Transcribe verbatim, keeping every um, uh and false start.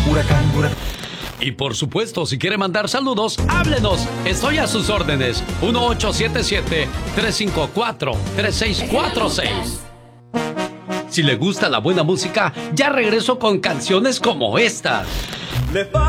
Huracán, huracán. Y por supuesto, si quiere mandar saludos, háblenos. Estoy a sus órdenes. uno ocho siete siete, tres cinco cuatro, tres seis cuatro seis. Si le gusta la buena música, ya regreso con canciones como esta.